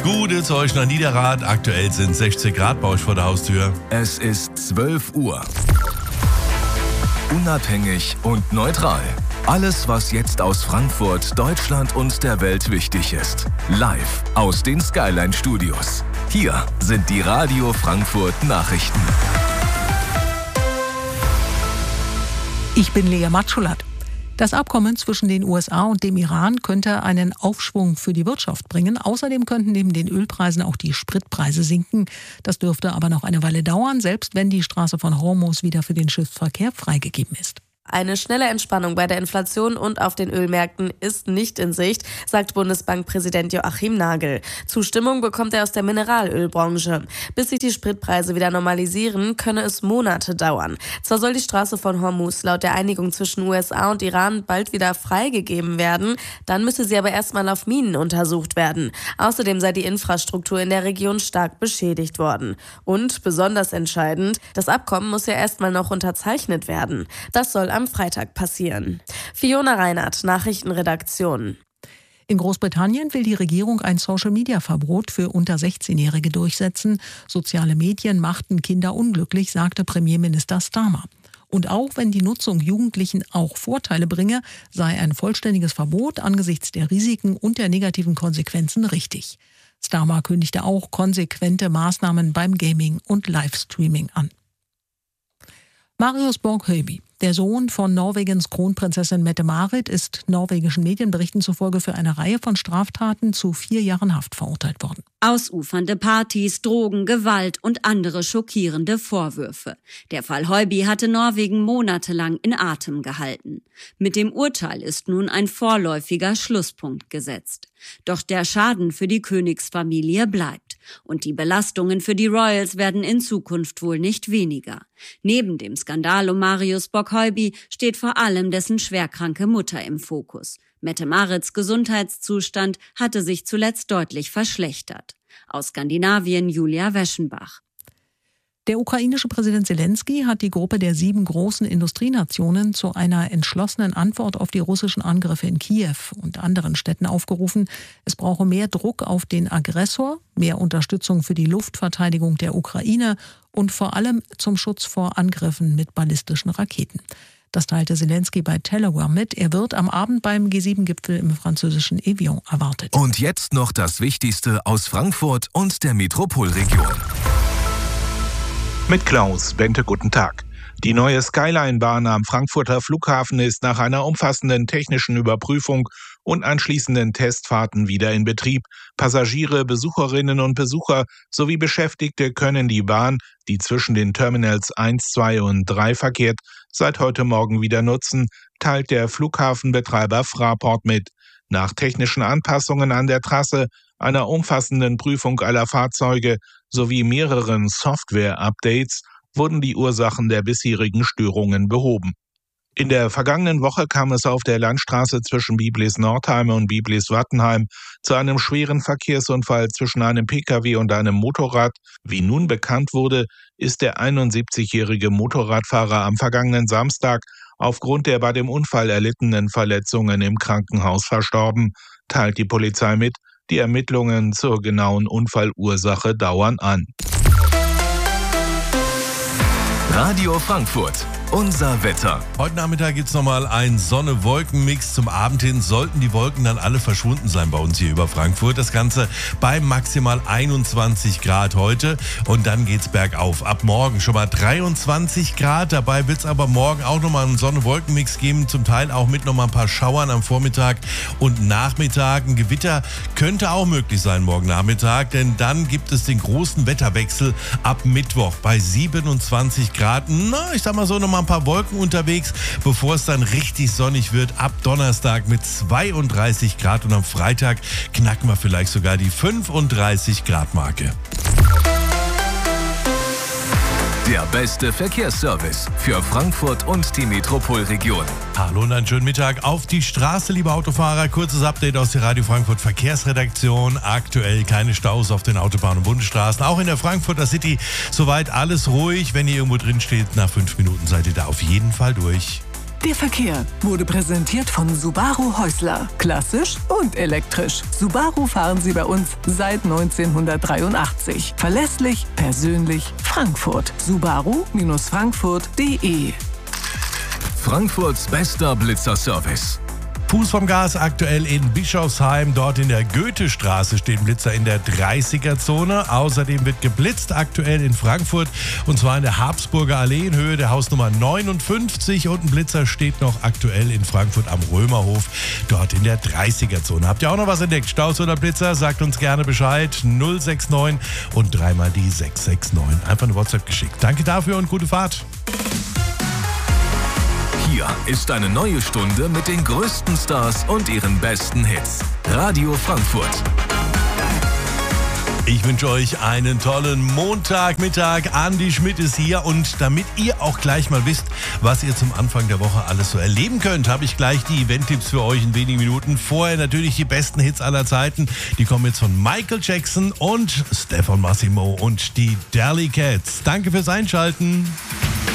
Gute Zeug nach Niederrad. Aktuell sind 16 Grad bei euch vor der Haustür. Es ist 12 Uhr. Unabhängig und neutral. Alles, was jetzt aus Frankfurt, Deutschland und der Welt wichtig ist. Live aus den Skyline Studios. Hier sind die Radio Frankfurt Nachrichten. Ich bin Lea Matschulat. Das Abkommen zwischen den USA und dem Iran könnte einen Aufschwung für die Wirtschaft bringen. Außerdem könnten neben den Ölpreisen auch die Spritpreise sinken. Das dürfte aber noch eine Weile dauern, selbst wenn die Straße von Hormuz wieder für den Schiffsverkehr freigegeben ist. Eine schnelle Entspannung bei der Inflation und auf den Ölmärkten ist nicht in Sicht, sagt Bundesbankpräsident Joachim Nagel. Zustimmung bekommt er aus der Mineralölbranche. Bis sich die Spritpreise wieder normalisieren, könne es Monate dauern. Zwar soll die Straße von Hormuz laut der Einigung zwischen USA und Iran bald wieder freigegeben werden, dann müsse sie aber erstmal auf Minen untersucht werden. Außerdem sei die Infrastruktur in der Region stark beschädigt worden. Und, besonders entscheidend, das Abkommen muss ja erstmal noch unterzeichnet werden. Das soll am Freitag passieren. Fiona Reinhardt, Nachrichtenredaktion. In Großbritannien will die Regierung ein Social-Media-Verbot für unter 16-Jährige durchsetzen. Soziale Medien machten Kinder unglücklich, sagte Premierminister Starmer. Und auch wenn die Nutzung Jugendlichen auch Vorteile bringe, sei ein vollständiges Verbot angesichts der Risiken und der negativen Konsequenzen richtig. Starmer kündigte auch konsequente Maßnahmen beim Gaming und Livestreaming an. Marius Borg-Høiby, der Sohn von Norwegens Kronprinzessin Mette-Marit, ist norwegischen Medienberichten zufolge für eine Reihe von Straftaten zu 4 Jahren Haft verurteilt worden. Ausufernde Partys, Drogen, Gewalt und andere schockierende Vorwürfe. Der Fall Høiby hatte Norwegen monatelang in Atem gehalten. Mit dem Urteil ist nun ein vorläufiger Schlusspunkt gesetzt. Doch der Schaden für die Königsfamilie bleibt. Und die Belastungen für die Royals werden in Zukunft wohl nicht weniger. Neben dem Skandal um Marius Borg-Høiby steht vor allem dessen schwerkranke Mutter im Fokus. Mette-Marits Gesundheitszustand hatte sich zuletzt deutlich verschlechtert. Aus Skandinavien Julia Weschenbach. Der ukrainische Präsident Zelensky hat die Gruppe der 7 großen Industrienationen zu einer entschlossenen Antwort auf die russischen Angriffe in Kiew und anderen Städten aufgerufen. Es brauche mehr Druck auf den Aggressor, mehr Unterstützung für die Luftverteidigung der Ukraine und vor allem zum Schutz vor Angriffen mit ballistischen Raketen. Das teilte Zelensky bei Telegram mit. Er wird am Abend beim G7-Gipfel im französischen Evian erwartet. Und jetzt noch das Wichtigste aus Frankfurt und der Metropolregion. Mit Klaus Bente, guten Tag. Die neue Skyline-Bahn am Frankfurter Flughafen ist nach einer umfassenden technischen Überprüfung und anschließenden Testfahrten wieder in Betrieb. Passagiere, Besucherinnen und Besucher sowie Beschäftigte können die Bahn, die zwischen den Terminals 1, 2 und 3 verkehrt, seit heute Morgen wieder nutzen, teilt der Flughafenbetreiber Fraport mit. Nach technischen Anpassungen an der Trasse, einer umfassenden Prüfung aller Fahrzeuge sowie mehreren Software-Updates wurden die Ursachen der bisherigen Störungen behoben. In der vergangenen Woche kam es auf der Landstraße zwischen Biblis-Nordheim und Biblis-Wattenheim zu einem schweren Verkehrsunfall zwischen einem Pkw und einem Motorrad. Wie nun bekannt wurde, ist der 71-jährige Motorradfahrer am vergangenen Samstag aufgrund der bei dem Unfall erlittenen Verletzungen im Krankenhaus verstorben, teilt die Polizei mit. Die Ermittlungen zur genauen Unfallursache dauern an. Radio Frankfurt, unser Wetter. Heute Nachmittag gibt es nochmal einen Sonne-Wolken-Mix. Zum Abend hin sollten die Wolken dann alle verschwunden sein bei uns hier über Frankfurt. Das Ganze bei maximal 21 Grad heute. Und dann geht's bergauf. Ab morgen schon mal 23 Grad. Dabei wird es aber morgen auch nochmal einen Sonne-Wolken-Mix geben. Zum Teil auch mit nochmal ein paar Schauern am Vormittag und Nachmittag. Ein Gewitter könnte auch möglich sein morgen Nachmittag. Denn dann gibt es den großen Wetterwechsel ab Mittwoch bei 27 Grad. Na, ich sag mal so, nochmal ein paar Wolken unterwegs, bevor es dann richtig sonnig wird. Ab Donnerstag mit 32 Grad und am Freitag knacken wir vielleicht sogar die 35 Grad Marke. Der beste Verkehrsservice für Frankfurt und die Metropolregion. Hallo und einen schönen Mittag auf die Straße, liebe Autofahrer. Kurzes Update aus der Radio Frankfurt Verkehrsredaktion. Aktuell keine Staus auf den Autobahnen und Bundesstraßen. Auch in der Frankfurter City soweit alles ruhig. Wenn ihr irgendwo drin steht, nach 5 Minuten seid ihr da auf jeden Fall durch. Der Verkehr wurde präsentiert von Subaru Häusler. Klassisch und elektrisch. Subaru fahren Sie bei uns seit 1983. Verlässlich, persönlich, Frankfurt. Subaru-Frankfurt.de. Frankfurts bester Blitzerservice. Fuß vom Gas aktuell in Bischofsheim. Dort in der Goethestraße stehen Blitzer in der 30er-Zone. Außerdem wird geblitzt aktuell in Frankfurt und zwar in der Habsburger Allee in Höhe der Hausnummer 59. Und ein Blitzer steht noch aktuell in Frankfurt am Römerhof, dort in der 30er-Zone. Habt ihr auch noch was entdeckt? Staus oder Blitzer? Sagt uns gerne Bescheid. 069 und dreimal die 669. Einfach eine WhatsApp geschickt. Danke dafür und gute Fahrt. Hier ist eine neue Stunde mit den größten Stars und ihren besten Hits. Radio Frankfurt. Ich wünsche euch einen tollen Montagmittag. Andi Schmidt ist hier und damit ihr auch gleich mal wisst, was ihr zum Anfang der Woche alles so erleben könnt, habe ich gleich die Event-Tipps für euch in wenigen Minuten. Vorher natürlich die besten Hits aller Zeiten. Die kommen jetzt von Michael Jackson und Stefan Massimo und die Delicates. Danke fürs Einschalten.